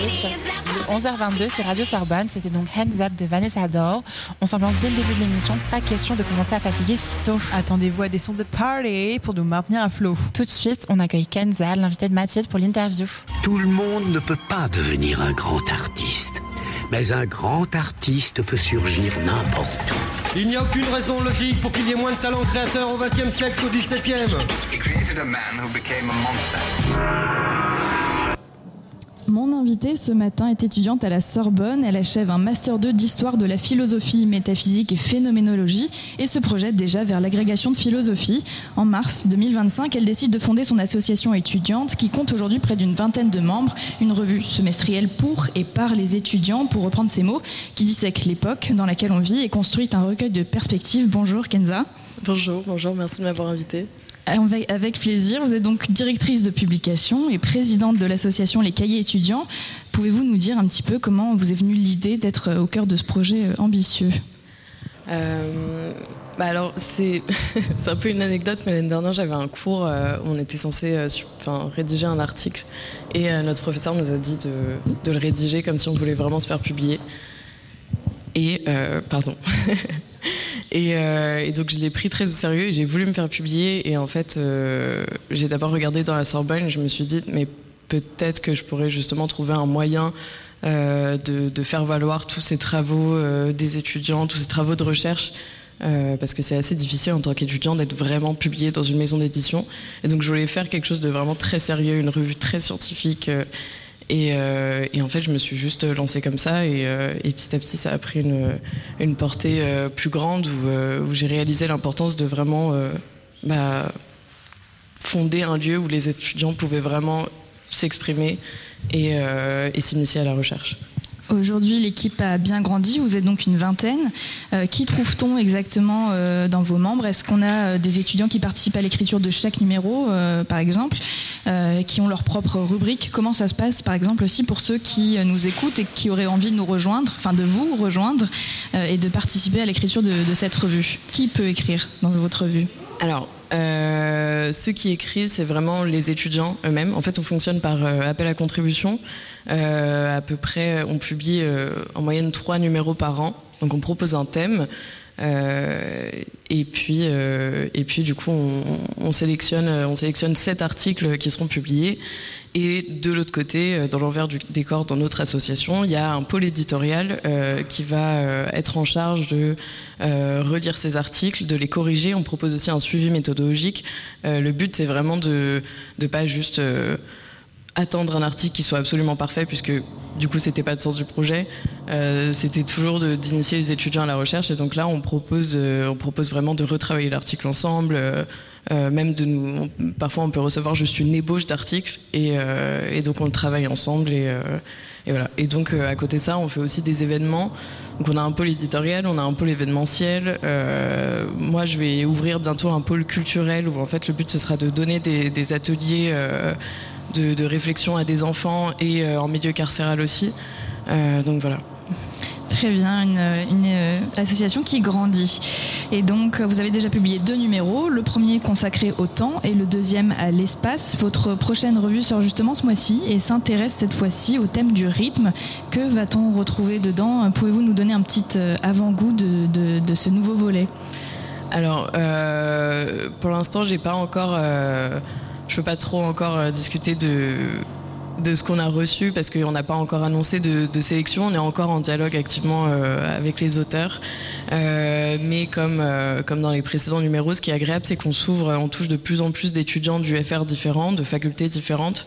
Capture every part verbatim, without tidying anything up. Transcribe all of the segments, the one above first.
sur le onze heures vingt-deux sur Radio Sorbonne. C'était donc Hands Up de Vanessa Dore. On s'ambiance dès le début de l'émission. Pas question de commencer à fatiguer si tôt. Attendez-vous à des sons de party pour nous maintenir à flot. Tout de suite, on accueille Kenza, l'invité de Mathilde pour l'interview. Tout le monde ne peut pas devenir un grand artiste. Mais un grand artiste peut surgir n'importe où. Il n'y a aucune raison logique pour qu'il y ait moins de talents créateurs au vingtième siècle qu'au dix-septième. Mon invitée ce matin est étudiante à la Sorbonne. Elle achève un master deux d'histoire de la philosophie, métaphysique et phénoménologie et se projette déjà vers l'agrégation de philosophie. En mars deux mille vingt-cinq, elle décide de fonder son association étudiante qui compte aujourd'hui près d'une vingtaine de membres. Une revue semestrielle pour et par les étudiants, pour reprendre ces mots, qui dissèque l'époque dans laquelle on vit et construit un recueil de perspectives. Bonjour Kenza. Bonjour, bonjour, merci de m'avoir invitée. Avec plaisir. Vous êtes donc directrice de publication et présidente de l'association Les Cahiers étudiants. Pouvez-vous nous dire un petit peu comment vous est venue l'idée d'être au cœur de ce projet ambitieux ? euh, bah alors c'est, c'est un peu une anecdote, mais l'année dernière j'avais un cours euh, où on était censé euh, sur, enfin, rédiger un article et euh, notre professeur nous a dit de, de le rédiger comme si on voulait vraiment se faire publier. Et euh, pardon. Et, euh, et donc je l'ai pris très au sérieux et j'ai voulu me faire publier. Et en fait, euh, j'ai d'abord regardé dans la Sorbonne et je me suis dit, mais peut-être que je pourrais justement trouver un moyen euh, de, de faire valoir tous ces travaux euh, des étudiants, tous ces travaux de recherche, euh, parce que c'est assez difficile en tant qu'étudiant d'être vraiment publié dans une maison d'édition. Et donc je voulais faire quelque chose de vraiment très sérieux, une revue très scientifique. Euh, Et, euh, et en fait, je me suis juste lancée comme ça et, euh, et petit à petit, ça a pris une, une portée euh, plus grande où, euh, où j'ai réalisé l'importance de vraiment euh, bah, fonder un lieu où les étudiants pouvaient vraiment s'exprimer et, euh, et s'initier à la recherche. Aujourd'hui, l'équipe a bien grandi, vous êtes donc une vingtaine. Euh, qui trouve-t-on exactement euh, dans vos membres ? Est-ce qu'on a euh, des étudiants qui participent à l'écriture de chaque numéro, euh, par exemple, euh, qui ont leur propre rubrique ? Comment ça se passe, par exemple, aussi pour ceux qui euh, nous écoutent et qui auraient envie de nous rejoindre, enfin de vous rejoindre, euh, et de participer à l'écriture de, de cette revue ? Qui peut écrire dans votre revue ? Alors, euh, ceux qui écrivent, c'est vraiment les étudiants eux-mêmes. En fait, on fonctionne par euh, appel à contribution. Euh, à peu près, on publie euh, en moyenne trois numéros par an. Donc, on propose un thème. Euh, et puis, euh, et puis, du coup, on, on sélectionne, on sélectionne sept articles qui seront publiés. Et de l'autre côté, dans l'envers du décor, dans notre association, il y a un pôle éditorial euh, qui va euh, être en charge de euh, relire ces articles, de les corriger. On propose aussi un suivi méthodologique. Euh, le but, c'est vraiment de ne pas juste euh, attendre un article qui soit absolument parfait, puisque du coup, c'était pas le sens du projet. Euh, c'était toujours de, d'initier les étudiants à la recherche. Et donc là, on propose, euh, on propose vraiment de retravailler l'article ensemble. Euh, Euh, même de nous, on, parfois on peut recevoir juste une ébauche d'articles et, euh, et donc on travaille ensemble et, euh, et voilà. Et donc euh, à côté de ça, on fait aussi des événements. Donc on a un pôle éditorial, on a un pôle événementiel. Euh, moi, je vais ouvrir bientôt un pôle culturel où en fait le but ce sera de donner des, des ateliers euh, de, de réflexion à des enfants et euh, en milieu carcéral aussi. Euh, donc voilà. Très bien, une, une euh, association qui grandit. Et donc, vous avez déjà publié deux numéros, le premier consacré au temps et le deuxième à l'espace. Votre prochaine revue sort justement ce mois-ci et s'intéresse cette fois-ci au thème du rythme. Que va-t-on retrouver dedans ? Pouvez-vous nous donner un petit euh, avant-goût de, de, de ce nouveau volet ? Alors, euh, pour l'instant, j'ai pas encore, euh, je peux pas trop encore euh, discuter de... de ce qu'on a reçu parce qu'on n'a pas encore annoncé de, de sélection, on est encore en dialogue activement euh, avec les auteurs, euh, mais comme, euh, comme dans les précédents numéros, ce qui est agréable, c'est qu'on s'ouvre, on touche de plus en plus d'étudiants du F R différents, de facultés différentes,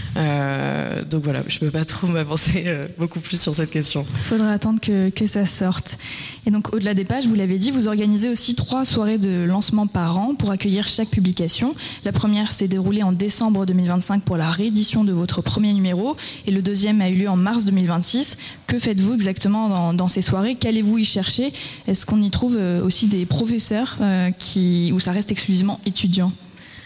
euh, donc voilà, je ne peux pas trop m'avancer euh, beaucoup plus sur cette question. Il faudra attendre que, que ça sorte. Et donc au-delà des pages, vous l'avez dit, vous organisez aussi trois soirées de lancement par an pour accueillir chaque publication. La première s'est déroulée en décembre deux mille vingt-cinq pour la réédition de votre premier numéro et le deuxième a eu lieu en mars deux mille vingt-six. Que faites-vous exactement dans, dans ces soirées ? Qu'allez-vous y chercher ? Est-ce qu'on y trouve aussi des professeurs euh, qui, où ça reste exclusivement étudiant ?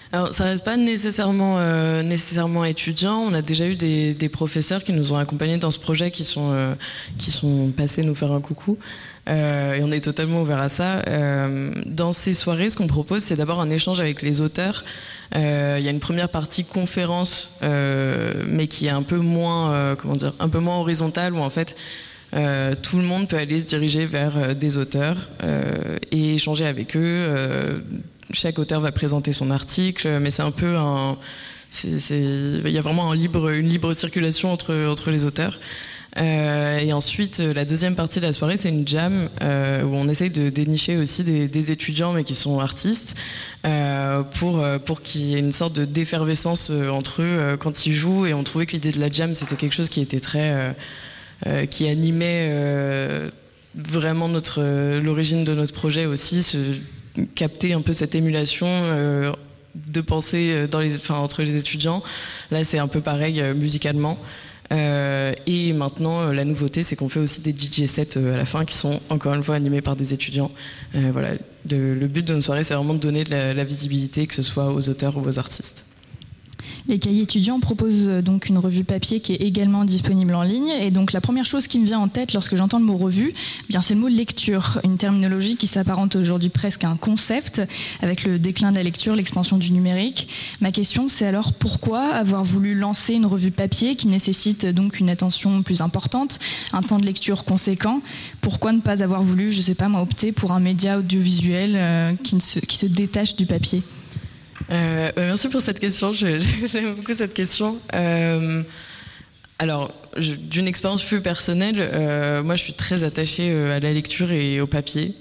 Alors, ça reste pas nécessairement, euh, nécessairement étudiant. On a déjà eu des, des professeurs qui nous ont accompagnés dans ce projet, qui sont, euh, qui sont passés nous faire un coucou. Euh, et on est totalement ouvert à ça. Euh, dans ces soirées, ce qu'on propose, c'est d'abord un échange avec les auteurs. Euh, il y a une première partie conférence, euh, mais qui est un peu moins, euh, comment dire, un peu moins horizontale, où en fait, euh, tout le monde peut aller se diriger vers euh, des auteurs euh, et échanger avec eux. Euh, chaque auteur va présenter son article, mais c'est un peu un, c'est, c'est, il y a vraiment un libre, une libre circulation entre entre les auteurs. Euh, et ensuite, la deuxième partie de la soirée, c'est une jam euh, où on essaye de dénicher aussi des, des étudiants, mais qui sont artistes, euh, pour, pour qu'il y ait une sorte de d'effervescence entre eux euh, quand ils jouent. Et on trouvait que l'idée de la jam, c'était quelque chose qui était très, euh, euh, qui animait euh, vraiment notre, euh, l'origine de notre projet aussi, se, capter un peu cette émulation. Euh, de pensée dans les, enfin, entre les étudiants. Là, c'est un peu pareil euh, musicalement. Euh, et maintenant, euh, la nouveauté, c'est qu'on fait aussi des D J sets euh, à la fin qui sont encore une fois animés par des étudiants. Euh, voilà, le, le but de nos soirées, c'est vraiment de donner de la, la visibilité, que ce soit aux auteurs ou aux artistes. Les cahiers étudiants proposent donc une revue papier qui est également disponible en ligne. Et donc la première chose qui me vient en tête lorsque j'entends le mot revue, eh bien c'est le mot lecture, une terminologie qui s'apparente aujourd'hui presque à un concept avec le déclin de la lecture, l'expansion du numérique. Ma question, c'est alors pourquoi avoir voulu lancer une revue papier qui nécessite donc une attention plus importante, un temps de lecture conséquent? Pourquoi ne pas avoir voulu, je sais pas moi, opter pour un média audiovisuel euh, qui, ne se, qui se détache du papier? Euh, merci pour cette question, je, j'aime beaucoup cette question. Euh, alors, je, d'une expérience plus personnelle, euh, moi je suis très attachée à la lecture et au papier.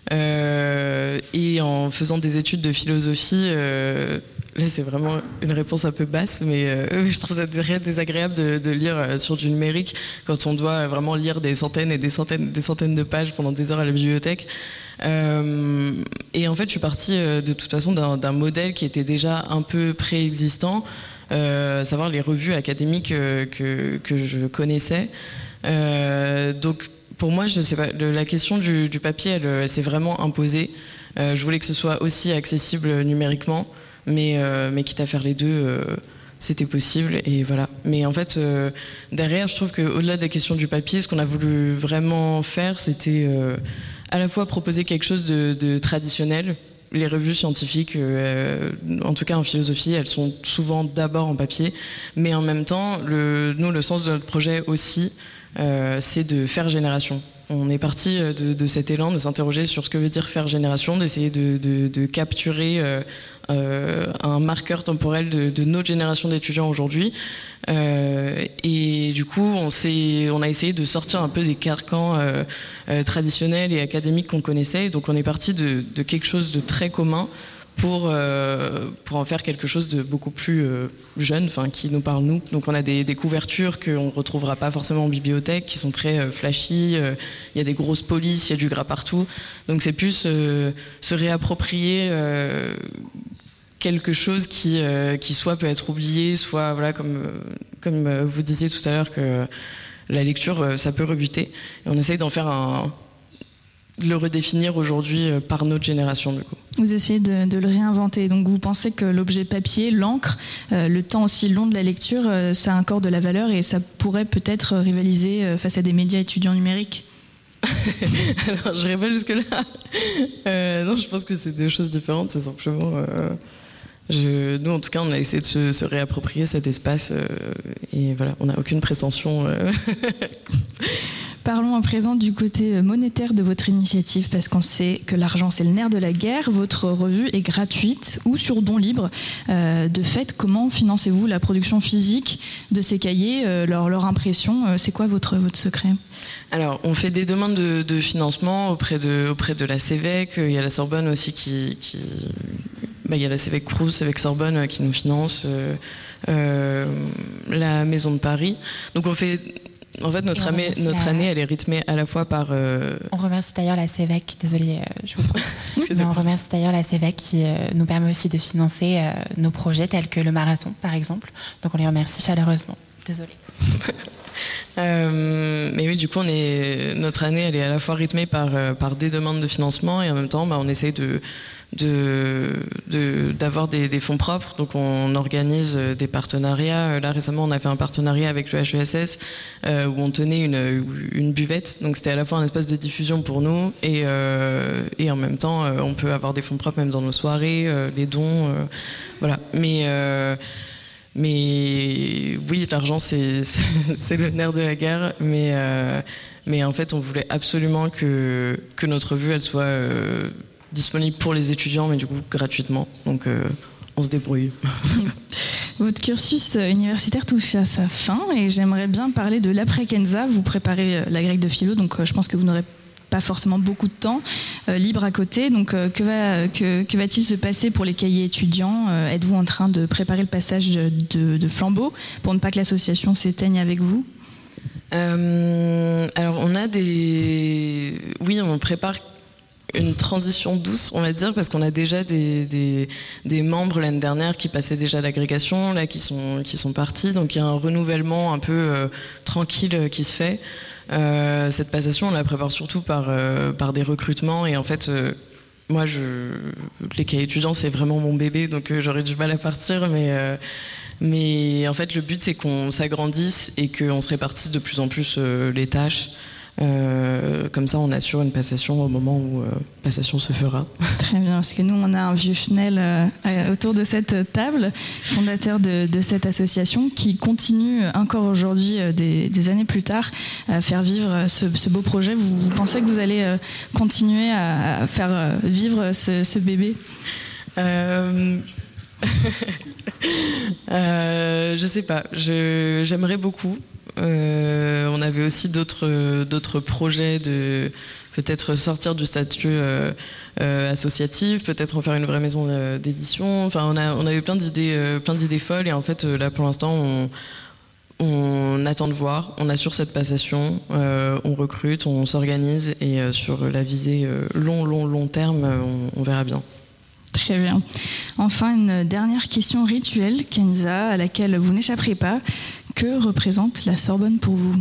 Euh, et en faisant des études de philosophie, euh, là c'est vraiment une réponse un peu basse, mais euh, je trouve ça très désagréable de, de lire sur du numérique quand on doit vraiment lire des centaines et des centaines, des centaines de pages pendant des heures à la bibliothèque. Euh, et en fait, je suis partie euh, de toute façon d'un, d'un modèle qui était déjà un peu préexistant, euh, à savoir les revues académiques euh, que, que je connaissais. Euh, donc, pour moi, je sais pas, le, la question du, du papier, elle, elle s'est vraiment imposée. Euh, je voulais que ce soit aussi accessible numériquement, mais, euh, mais quitte à faire les deux, euh, c'était possible. Et voilà. Mais en fait, euh, derrière, je trouve qu'au-delà de la question du papier, ce qu'on a voulu vraiment faire, c'était euh, à la fois proposer quelque chose de, de traditionnel. Les revues scientifiques, euh, en tout cas en philosophie, elles sont souvent d'abord en papier, mais en même temps, le, nous, le sens de notre projet aussi, euh, c'est de faire génération. On est parti de, de cet élan, de s'interroger sur ce que veut dire faire génération, d'essayer de, de, de capturer euh, euh, un marqueur temporel de, de notre génération d'étudiants aujourd'hui. Euh, et du coup, on, s'est, on a essayé de sortir un peu des carcans euh, euh, traditionnels et académiques qu'on connaissait. Donc on est parti de, de quelque chose de très commun pour, euh, pour en faire quelque chose de beaucoup plus euh, jeune, enfin, qui nous parle nous. Donc on a des, des couvertures qu'on ne retrouvera pas forcément en bibliothèque, qui sont très euh, flashy, il euh, y a des grosses polices, il y a du gras partout. Donc c'est plus euh, se réapproprier euh, quelque chose qui, euh, qui soit peut être oublié, soit, voilà, comme, euh, comme euh, vous disiez tout à l'heure, que la lecture, euh, ça peut rebuter. Et on essaye d'en faire un... de le redéfinir aujourd'hui par notre génération, du coup. Vous essayez de, de le réinventer. Donc vous pensez que l'objet papier, l'encre, euh, le temps aussi long de la lecture, euh, ça a encore de la valeur et ça pourrait peut-être rivaliser euh, face à des médias étudiants numériques? Alors, je n'irai pas jusque-là. Euh, non, je pense que c'est deux choses différentes. C'est simplement... Euh, je, nous, en tout cas, on a essayé de se, se réapproprier cet espace. Euh, et voilà, on n'a aucune prétention... Euh Parlons à présent du côté monétaire de votre initiative, parce qu'on sait que l'argent, c'est le nerf de la guerre. Votre revue est gratuite ou sur don libre. Euh, de fait, comment financez-vous la production physique de ces cahiers, euh, leur, leur impression? euh, C'est quoi votre, votre secret? Alors, on fait des demandes de, de financement auprès de, auprès de la Cévec. Il y a la Sorbonne aussi qui... qui bah, il y a la Cévec Crous avec Sorbonne qui nous finance. Euh, euh, la Maison de Paris. Donc, on fait... En fait, notre, année, notre la... année, elle est rythmée à la fois par... Euh... On remercie d'ailleurs la Cévec, désolée, euh, je vous coupe. Mais on remercie d'ailleurs la Cévec qui euh, nous permet aussi de financer euh, nos projets tels que le marathon, par exemple. Donc on les remercie chaleureusement. Désolée. euh, mais oui, du coup, on est, notre année, elle est à la fois rythmée par, euh, par des demandes de financement et en même temps, bah, on essaye de, de, de, d'avoir des, des fonds propres. Donc on organise des partenariats. Là récemment on a fait un partenariat avec le H E S S euh, où on tenait une, une buvette. Donc c'était à la fois un espace de diffusion pour nous et, euh, et en même temps euh, on peut avoir des fonds propres même dans nos soirées, euh, les dons. Euh, voilà. Mais, euh, mais oui, l'argent c'est, c'est, c'est le nerf de la guerre. Mais, euh, mais en fait on voulait absolument que, que notre revue elle soit... Euh, disponible pour les étudiants, mais du coup gratuitement. Donc euh, on se débrouille. Votre cursus universitaire touche à sa fin et j'aimerais bien parler de l'après-Kenza. Vous préparez la grecque de philo, donc euh, je pense que vous n'aurez pas forcément beaucoup de temps euh, libre à côté. Donc euh, que, va, que, que va-t-il se passer pour les cahiers étudiants? euh, Êtes-vous en train de préparer le passage de, de flambeau pour ne pas que l'association s'éteigne avec vous? euh, Alors on a des... Oui, on prépare une transition douce, on va dire, parce qu'on a déjà des, des, des membres l'année dernière qui passaient déjà l'agrégation, là qui sont, qui sont partis, donc il y a un renouvellement un peu euh, tranquille euh, qui se fait. Euh, cette passation, on la prépare surtout par, euh, par des recrutements, et en fait, euh, moi, je, les cahiers étudiants, c'est vraiment mon bébé, donc euh, j'aurais du mal à partir, mais, euh, mais en fait, le but, c'est qu'on s'agrandisse et qu'on se répartisse de plus en plus euh, les tâches. Euh, comme ça, on assure une passation au moment où euh, passation se fera. Très bien, parce que nous, on a un vieux Schnell euh, autour de cette table, fondateur de, de cette association, qui continue encore aujourd'hui, euh, des, des années plus tard, à faire vivre ce, ce beau projet. Vous, vous pensez que vous allez euh, continuer à, à faire euh, vivre ce, ce bébé? euh... euh, Je sais pas, je, j'aimerais beaucoup. Euh, on avait aussi d'autres, d'autres projets de peut-être sortir du statut euh, euh, associatif, peut-être en faire une vraie maison d'édition. Enfin, on a, on a eu plein d'idées, euh, plein d'idées folles et en fait, là pour l'instant, on, on attend de voir. On assure cette passation, euh, on recrute, on s'organise et euh, sur la visée euh, long, long, long terme, on, on verra bien. Très bien. Enfin, une dernière question rituelle, Kenza, à laquelle vous n'échapperez pas. Que représente la Sorbonne pour vous?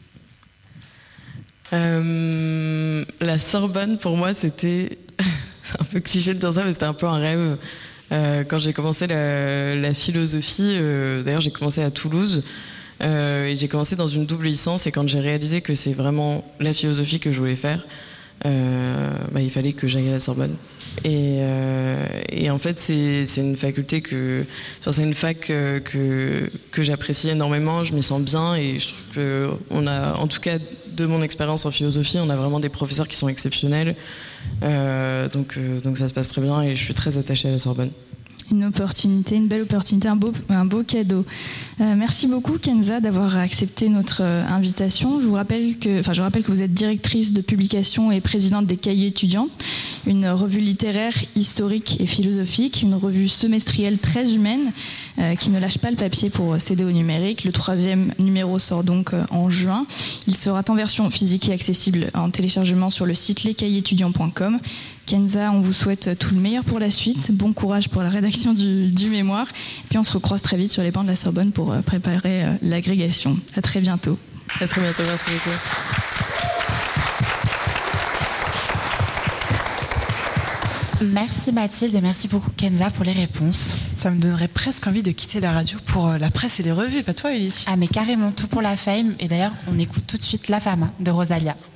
euh, La Sorbonne, pour moi, c'était... c'est un peu cliché de dire ça, mais c'était un peu un rêve. Euh, quand j'ai commencé la, la philosophie, euh, d'ailleurs, j'ai commencé à Toulouse, euh, et j'ai commencé dans une double licence, et quand j'ai réalisé que c'est vraiment la philosophie que je voulais faire, euh, bah, il fallait que j'aille à la Sorbonne. Et, euh, et en fait, c'est, c'est une faculté que, enfin, c'est une fac que, que, que j'apprécie énormément. Je m'y sens bien et je trouve que on a, en tout cas, de mon expérience en philosophie, on a vraiment des professeurs qui sont exceptionnels. Euh, donc, euh, donc ça se passe très bien et je suis très attachée à la Sorbonne. Une opportunité, une belle opportunité, un beau, un beau cadeau. Euh, merci beaucoup Kenza d'avoir accepté notre euh, invitation. Je vous rappelle que, enfin, je rappelle que vous êtes directrice de publication et présidente des Cahiers étudiants, une revue littéraire, historique et philosophique, une revue semestrielle très humaine euh, qui ne lâche pas le papier pour céder au numérique. Le troisième numéro sort donc euh, en juin. Il sera en version physique et accessible en téléchargement sur le site les cahiers étudiants point com. Kenza, on vous souhaite tout le meilleur pour la suite. Bon courage pour la rédaction du, du mémoire. Et puis on se recroise très vite sur les bancs de la Sorbonne pour préparer l'agrégation. À très bientôt. À très bientôt, merci beaucoup. Merci Mathilde et merci beaucoup Kenza pour les réponses. Ça me donnerait presque envie de quitter la radio pour la presse et les revues, pas toi Ellie? Ah mais carrément, tout pour la fame. Et d'ailleurs, on écoute tout de suite La Fama de Rosalia.